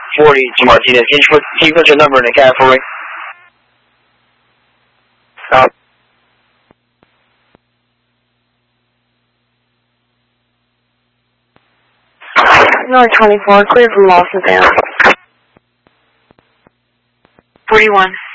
40 to Martinez. Can you put your number in the cab for me? Stop. North 24, clear from Los Angeles. 41.